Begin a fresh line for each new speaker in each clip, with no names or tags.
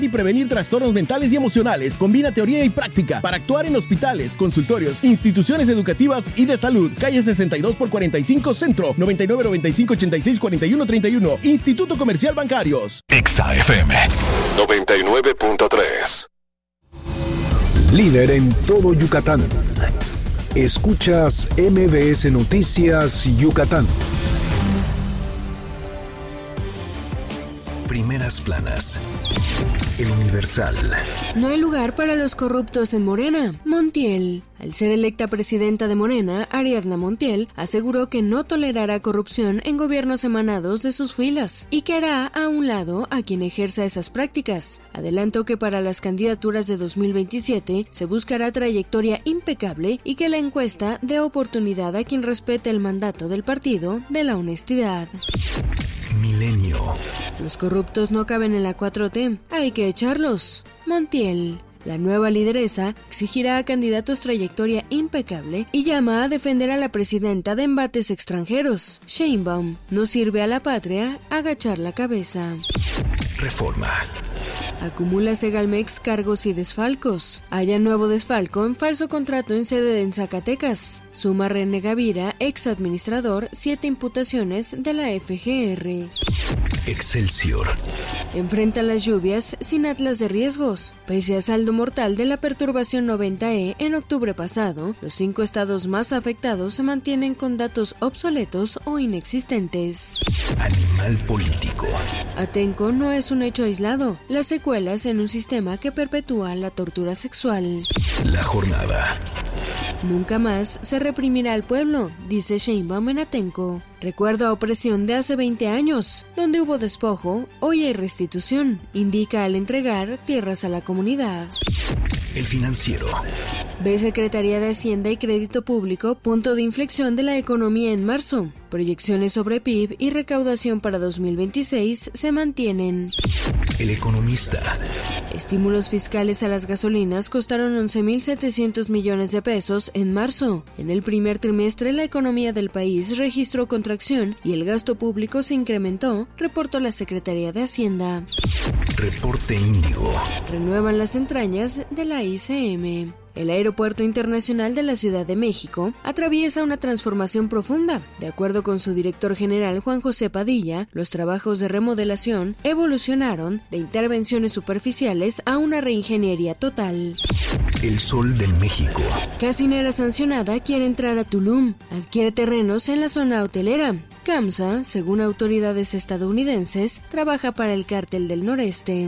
y prevenir trastornos mentales y emocionales. Combina teoría y práctica para actuar en hospitales, consultorios, instituciones educativas y de salud. Calle 62 por 45 Centro, 99 95 86 41 31. Instituto Comercial Bancarios.
Exa FM 99.3.
Líder en todo Yucatán. Escuchas MBS Noticias Yucatán. Primeras planas. El Universal.
No hay lugar para los corruptos en Morena. Montiel. Al ser electa presidenta de Morena, Ariadna Montiel aseguró que no tolerará corrupción en gobiernos emanados de sus filas y que hará a un lado a quien ejerza esas prácticas. Adelantó que para las candidaturas de 2027 se buscará trayectoria impecable y que la encuesta dé oportunidad a quien respete el mandato del partido de la honestidad.
Milenio.
Los corruptos no caben en la 4T, hay que echarlos. Montiel. La nueva lideresa exigirá a candidatos trayectoria impecable y llama a defender a la presidenta de embates extranjeros. Sheinbaum. No sirve a la patria agachar la cabeza.
Reforma.
Acumula Segalmex cargos y desfalcos. Haya nuevo desfalco en falso contrato en sede en Zacatecas. Suma René Gavira, ex administrador, 7 imputaciones de la FGR.
Excelsior.
Enfrentan las lluvias sin atlas de riesgos. Pese a saldo mortal de la perturbación 90E en octubre pasado, los 5 estados más afectados se mantienen con datos obsoletos o inexistentes.
Animal político.
Atenco no es un hecho aislado. Las secuelas en un sistema que perpetúa la tortura sexual.
La jornada.
Nunca más se reprimirá al pueblo, dice Sheinbaum en Atenco. Recuerdo a opresión de hace 20 años, donde hubo despojo, hoy hay restitución, indica al entregar tierras a la comunidad.
El Financiero.
Ve Secretaría de Hacienda y Crédito Público, punto de inflexión de la economía en marzo. Proyecciones sobre PIB y recaudación para 2026 se mantienen.
El Economista.
Estímulos fiscales a las gasolinas costaron 11.700 millones de pesos en marzo. En el primer trimestre la economía del país registró contracción y el gasto público se incrementó, reportó la Secretaría de Hacienda.
Reporte Índigo.
Renuevan las entrañas de la ICM. El Aeropuerto Internacional de la Ciudad de México atraviesa una transformación profunda. De acuerdo con su director general Juan José Padilla, los trabajos de remodelación evolucionaron de intervenciones superficiales a una reingeniería total.
El Sol de México.
Gasinera sancionada quiere entrar a Tulum, adquiere terrenos en la zona hotelera. CAMSA, según autoridades estadounidenses, trabaja para el Cártel del Noreste.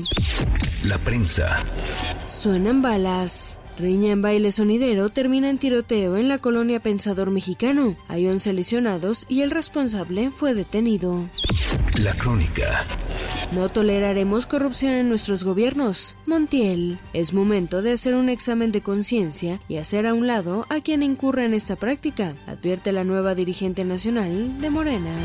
La Prensa.
Suenan balas. Riña en baile sonidero termina en tiroteo en la colonia Pensador Mexicano. Hay 11 lesionados y el responsable fue detenido.
La Crónica.
No toleraremos corrupción en nuestros gobiernos. Montiel. Es momento de hacer un examen de conciencia y hacer a un lado a quien incurra en esta práctica, advierte la nueva dirigente nacional de Morena.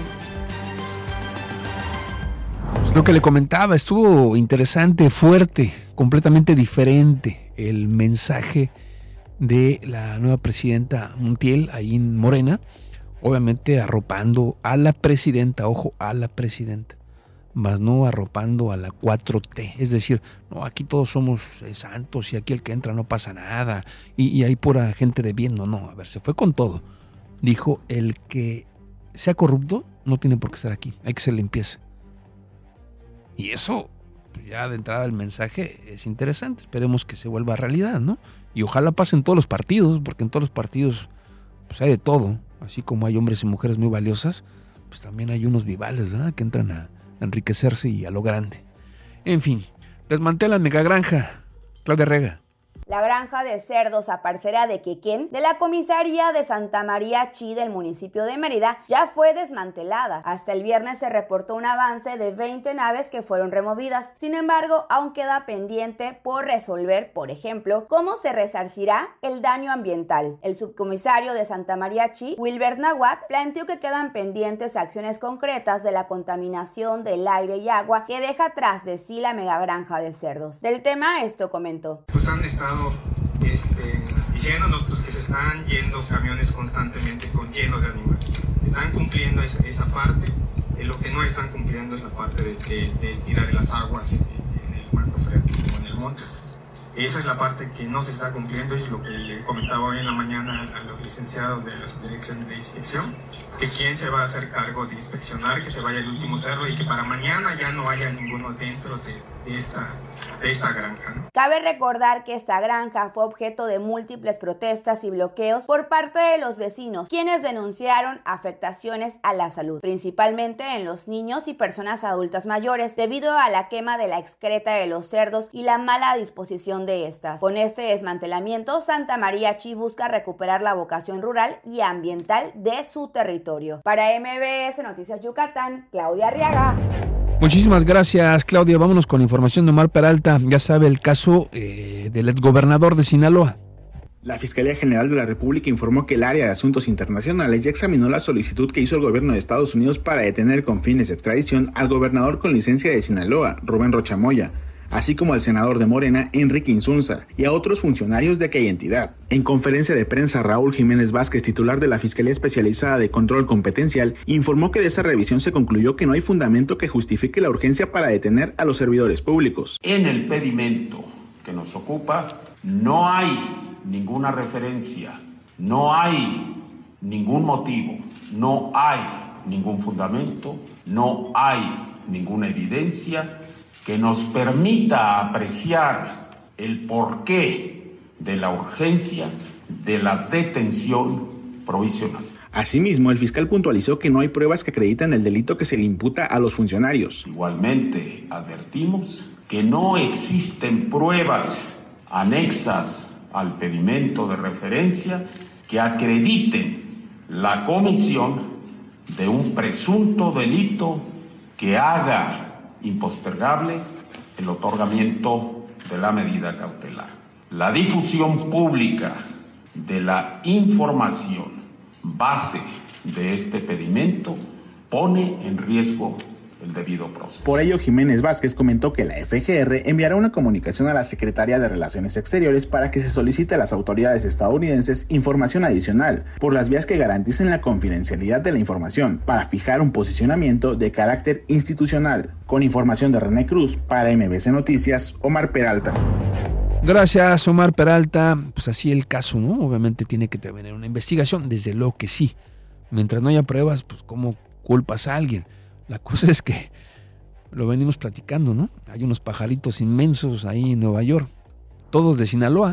Es lo que le comentaba, estuvo interesante, fuerte, completamente diferente el mensaje de la nueva presidenta Montiel ahí en Morena, obviamente arropando a la presidenta, ojo, a la presidenta, más no arropando a la 4T, es decir, no, aquí todos somos santos y aquí el que entra no pasa nada y hay pura gente de bien, no, a ver, se fue con todo, dijo, el que sea corrupto no tiene por qué estar aquí, hay que hacer limpieza. Y eso, ya de entrada el mensaje es interesante, esperemos que se vuelva realidad, ¿no? Y ojalá pase en todos los partidos, porque en todos los partidos pues hay de todo, así como hay hombres y mujeres muy valiosas, pues también hay unos vivales, ¿verdad? Que entran a enriquecerse y a lo grande. En fin, desmantelan megagranja, Claudia Rega.
La granja de cerdos aparcera de Quequén de la comisaría de Santa María Chi del municipio de Mérida ya fue desmantelada. Hasta el viernes se reportó un avance de 20 naves que fueron removidas. Sin embargo, aún queda pendiente por resolver, por ejemplo, cómo se resarcirá el daño ambiental. El subcomisario de Santa María Chi, Wilber Nahuat, planteó que quedan pendientes acciones concretas de la contaminación del aire y agua que deja tras de sí la megagranja de cerdos. Del tema, esto comentó.
Pues han estado diciéndonos pues, que se están yendo camiones constantemente llenos de animales. Están cumpliendo esa parte, lo que no están cumpliendo es la parte de tirar las aguas en el manto fértil. contra. Esa es la parte que no se está cumpliendo y lo que le comentaba hoy en la mañana a los licenciados de las direcciones de inspección, que quién se va a hacer cargo de inspeccionar, que se vaya al último cerro y que para mañana ya no haya ninguno dentro de esta granja, ¿no?
Cabe recordar que esta granja fue objeto de múltiples protestas y bloqueos por parte de los vecinos, quienes denunciaron afectaciones a la salud, principalmente en los niños y personas adultas mayores, debido a la quema de la excreta de los cerdos y la mala disposición de estas. Con este desmantelamiento, Santa María Chi busca recuperar la vocación rural y ambiental de su territorio. Para MBS Noticias Yucatán, Claudia Arriaga.
Muchísimas gracias, Claudia. Vámonos con información de Omar Peralta. Ya sabe el caso del exgobernador de Sinaloa.
La Fiscalía General de la República informó que el área de asuntos internacionales ya examinó la solicitud que hizo el gobierno de Estados Unidos para detener con fines de extradición al gobernador con licencia de Sinaloa, Rubén Rocha Moya, así como al senador de Morena, Enrique Insunza, y a otros funcionarios de aquella entidad. En conferencia de prensa, Raúl Jiménez Vázquez, titular de la Fiscalía Especializada de Control Competencial, informó que de esa revisión se concluyó que no hay fundamento que justifique la urgencia para detener a los servidores públicos.
En el pedimento que nos ocupa no hay ninguna referencia, no hay ningún motivo, no hay ningún fundamento, no hay ninguna evidencia que nos permita apreciar el porqué de la urgencia de la detención provisional.
Asimismo, el fiscal puntualizó que no hay pruebas que acreditan el delito que se le imputa a los funcionarios.
Igualmente, advertimos que no existen pruebas anexas al pedimento de referencia que acrediten la comisión de un presunto delito que haga impostergable el otorgamiento de la medida cautelar. La difusión pública de la información base de este pedimento pone en riesgo el debido proceso.
Por ello, Jiménez Vázquez comentó que la FGR enviará una comunicación a la Secretaría de Relaciones Exteriores para que se solicite a las autoridades estadounidenses información adicional por las vías que garanticen la confidencialidad de la información para fijar un posicionamiento de carácter institucional. Con información de René Cruz, para MBC Noticias, Omar Peralta.
Gracias, Omar Peralta. Pues así el caso, ¿no? Obviamente tiene que tener una investigación, desde luego que sí. Mientras no haya pruebas, pues ¿cómo culpas a alguien? La cosa es que lo venimos platicando, ¿no? Hay unos pajaritos inmensos ahí en Nueva York, todos de Sinaloa.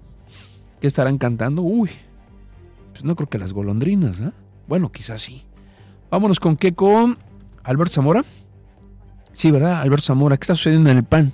¿Qué estarán cantando? Uy, pues no creo que las golondrinas, ¿eh? Bueno, quizás sí. Vámonos con qué, con Alberto Zamora. Sí, ¿verdad? Alberto Zamora, ¿qué está sucediendo en el PAN?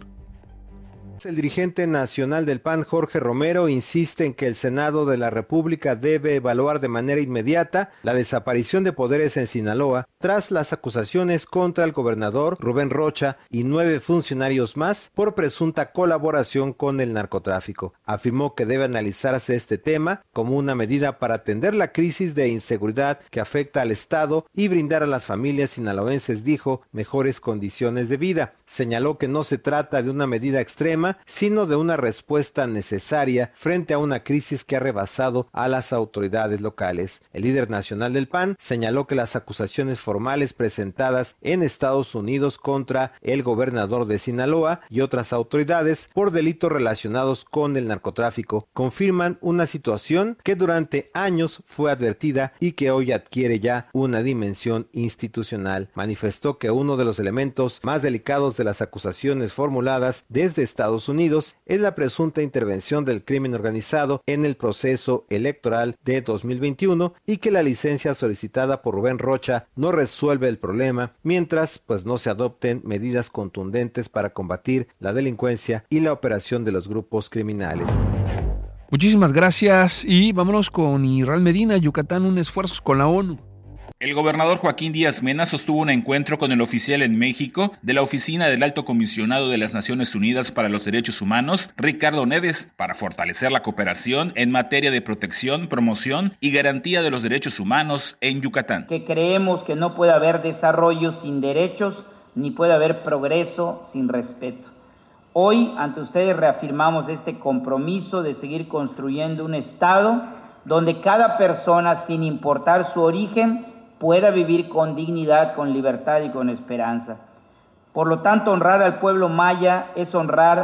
El dirigente nacional del PAN, Jorge Romero, insiste en que el Senado de la República debe evaluar de manera inmediata la desaparición de poderes en Sinaloa tras las acusaciones contra el gobernador Rubén Rocha y 9 funcionarios más por presunta colaboración con el narcotráfico. Afirmó que debe analizarse este tema como una medida para atender la crisis de inseguridad que afecta al Estado y brindar a las familias sinaloenses, dijo, mejores condiciones de vida. Señaló que no se trata de una medida extrema, sino de una respuesta necesaria frente a una crisis que ha rebasado a las autoridades locales. El líder nacional del PAN señaló que las acusaciones formales presentadas en Estados Unidos contra el gobernador de Sinaloa y otras autoridades por delitos relacionados con el narcotráfico confirman una situación que durante años fue advertida y que hoy adquiere ya una dimensión institucional. Manifestó que uno de los elementos más delicados de las acusaciones formuladas desde Estados Unidos es la presunta intervención del crimen organizado en el proceso electoral de 2021 y que la licencia solicitada por Rubén Rocha no resuelve el problema mientras no se adopten medidas contundentes para combatir la delincuencia y la operación de los grupos criminales.
Muchísimas gracias y vámonos con Israel Medina. Yucatán, un esfuerzo con la ONU.
El gobernador Joaquín Díaz Mena sostuvo un encuentro con el oficial en México de la Oficina del Alto Comisionado de las Naciones Unidas para los Derechos Humanos, Ricardo Neves, para fortalecer la cooperación en materia de protección, promoción y garantía de los derechos humanos en Yucatán.
Que creemos que no puede haber desarrollo sin derechos, ni puede haber progreso sin respeto. Hoy, ante ustedes, reafirmamos este compromiso de seguir construyendo un Estado donde cada persona, sin importar su origen, pueda vivir con dignidad, con libertad y con esperanza. Por lo tanto, honrar al pueblo maya es honrar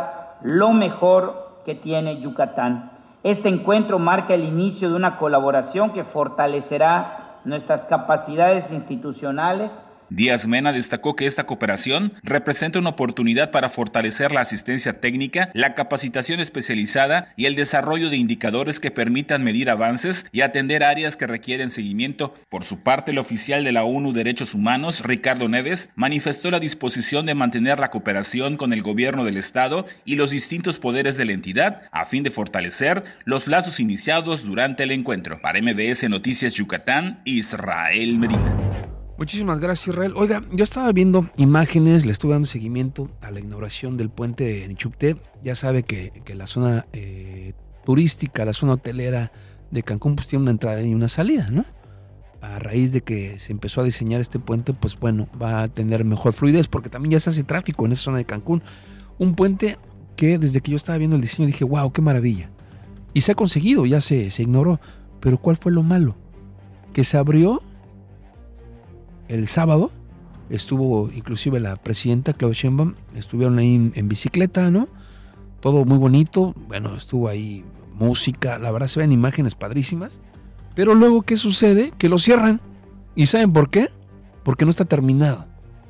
lo mejor que tiene Yucatán. Este encuentro marca el inicio de una colaboración que fortalecerá nuestras capacidades institucionales.
Díaz Mena destacó que esta cooperación representa una oportunidad para fortalecer la asistencia técnica, la capacitación especializada y el desarrollo de indicadores que permitan medir avances y atender áreas que requieren seguimiento. Por su parte, el oficial de la ONU Derechos Humanos, Ricardo Neves, manifestó la disposición de mantener la cooperación con el gobierno del Estado y los distintos poderes de la entidad a fin de fortalecer los lazos iniciados durante el encuentro. Para MBS Noticias Yucatán, Israel Medina.
Muchísimas gracias, Israel. Oiga, yo estaba viendo imágenes, le estuve dando seguimiento a la inauguración del puente de Nichupté. Ya sabe que la zona turística, la zona hotelera de Cancún, pues tiene una entrada y una salida, ¿no? A raíz de que se empezó a diseñar este puente, pues bueno, va a tener mejor fluidez, porque también ya se hace tráfico en esa zona de Cancún. Un puente que desde que yo estaba viendo el diseño dije, wow, qué maravilla. Y se ha conseguido, ya se ignoró. Pero ¿cuál fue lo malo? Que se abrió el sábado, estuvo inclusive la presidenta Claudia Sheinbaum, estuvieron ahí en bicicleta, ¿no? Todo muy bonito, bueno, estuvo ahí música, la verdad se ven imágenes padrísimas, pero luego, ¿qué sucede? Que lo cierran. ¿Y saben por qué? Porque no está terminado.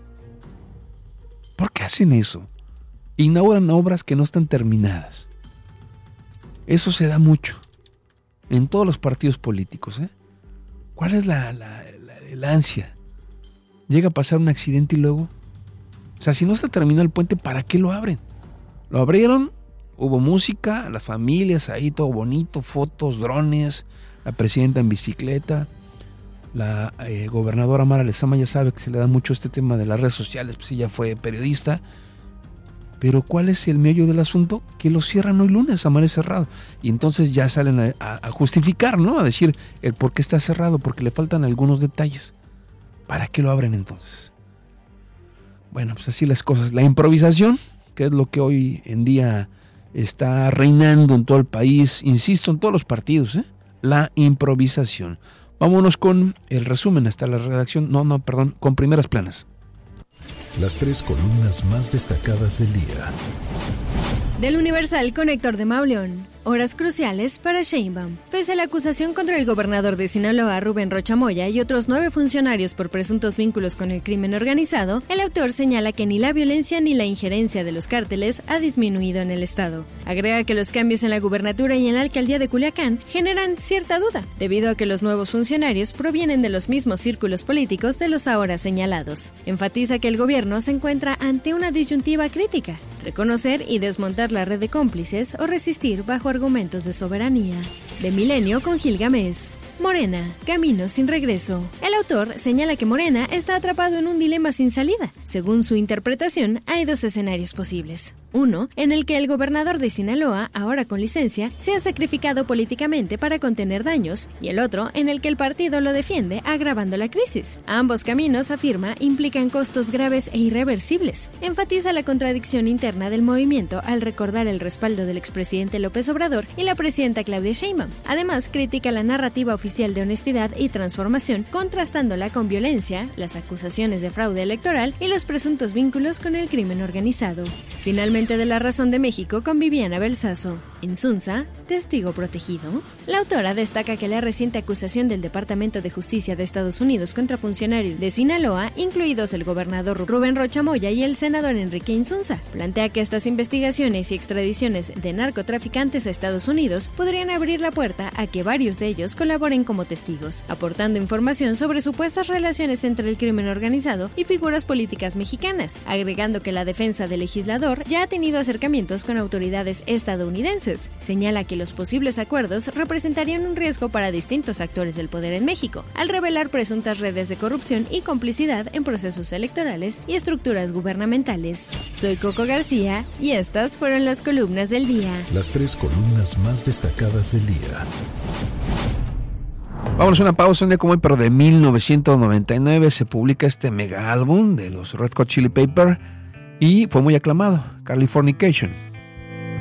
¿Por qué hacen eso? Inauguran obras que no están terminadas. Eso se da mucho en todos los partidos políticos, ¿eh? ¿Cuál es el ansia? Llega a pasar un accidente y luego, o sea, si no está terminado el puente, ¿para qué lo abren? Lo abrieron, hubo música, las familias ahí, todo bonito, fotos, drones, la presidenta en bicicleta, la gobernadora Mara Lezama ya sabe que se le da mucho este tema de las redes sociales, pues ella fue periodista, pero ¿cuál es el meollo del asunto? Que lo cierran hoy lunes, amanece cerrado, y entonces ya salen a justificar, ¿no? A decir el por qué está cerrado, porque le faltan algunos detalles. ¿Para qué lo abren entonces? Bueno, pues así las cosas. La improvisación, que es lo que hoy en día está reinando en todo el país, insisto, en todos los partidos, ¿eh? La improvisación. Vámonos con el resumen hasta la redacción, con primeras planas.
Las 3 columnas más destacadas del día.
Del Universal con Héctor de Mauleón. Horas cruciales para Sheinbaum. Pese a la acusación contra el gobernador de Sinaloa, Rubén Rocha Moya, y otros 9 funcionarios por presuntos vínculos con el crimen organizado, el autor señala que ni la violencia ni la injerencia de los cárteles ha disminuido en el estado. Agrega que los cambios en la gubernatura y en la alcaldía de Culiacán generan cierta duda, debido a que los nuevos funcionarios provienen de los mismos círculos políticos de los ahora señalados. Enfatiza que el gobierno se encuentra ante una disyuntiva crítica: reconocer y desmontar la red de cómplices o resistir bajo argumentos de soberanía. De Milenio con Gil Gámez. Morena, camino sin regreso. El autor señala que Morena está atrapado en un dilema sin salida. Según su interpretación, hay 2 escenarios posibles. Uno, en el que el gobernador de Sinaloa, ahora con licencia, se ha sacrificado políticamente para contener daños, y el otro, en el que el partido lo defiende, agravando la crisis. Ambos caminos, afirma, implican costos graves e irreversibles. Enfatiza la contradicción interna del movimiento al recordar el respaldo del expresidente López Obrador y la presidenta Claudia Sheinbaum. Además, critica la narrativa oficial de honestidad y transformación, contrastándola con violencia, las acusaciones de fraude electoral y los presuntos vínculos con el crimen organizado. Finalmente, de La Razón de México con Viviana Belsazo. Insunza, testigo protegido. La autora destaca que la reciente acusación del Departamento de Justicia de Estados Unidos contra funcionarios de Sinaloa, incluidos el gobernador Rubén Rocha Moya y el senador Enrique Insunza, plantea que estas investigaciones y extradiciones de narcotraficantes a Estados Unidos podrían abrir la puerta a que varios de ellos colaboren como testigos, aportando información sobre supuestas relaciones entre el crimen organizado y figuras políticas mexicanas, agregando que la defensa del legislador ya ha tenido acercamientos con autoridades estadounidenses. Señala que los posibles acuerdos representarían un riesgo para distintos actores del poder en México, al revelar presuntas redes de corrupción y complicidad en procesos electorales y estructuras gubernamentales. Soy Coco García y estas fueron las columnas del día.
Las 3 columnas más destacadas del día.
Vamos a una pausa. Un día como hoy, pero de 1999 se publica este mega álbum de los Red Hot Chili Peppers y fue muy aclamado, Californication.